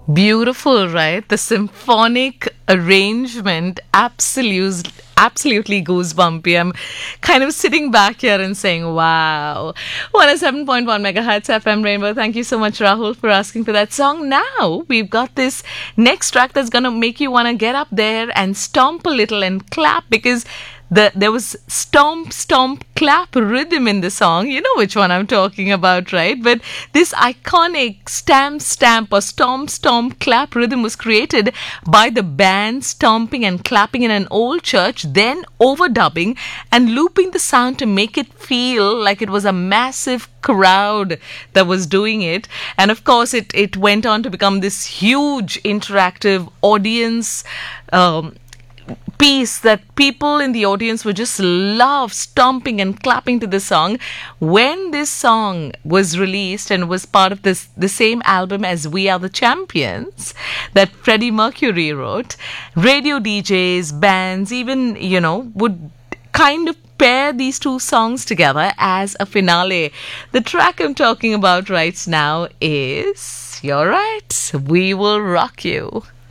Beautiful, right? The symphonic arrangement, absolutely goosebumpy. I'm kind of sitting back here and saying, wow. 107.1 megahertz FM Rainbow. Thank you so much, Rahul, for asking for that song. Now, we've got this next track that's going to make you want to get up there and stomp a little and clap because there was stomp, stomp, clap rhythm in the song. You know which one I'm talking about, right? But this iconic stamp, stamp or stomp, stomp, clap rhythm was created by the band stomping and clapping in an old church, then overdubbing and looping the sound to make it feel like it was a massive crowd that was doing it. And of course, it went on to become this huge interactive audience piece that people in the audience would just love stomping and clapping to the song. When this song was released and was part of the same album as We Are the Champions that Freddie Mercury wrote, radio DJs, bands, even, would kind of pair these two songs together as a finale. The track I'm talking about right now is, you're right, We Will Rock You.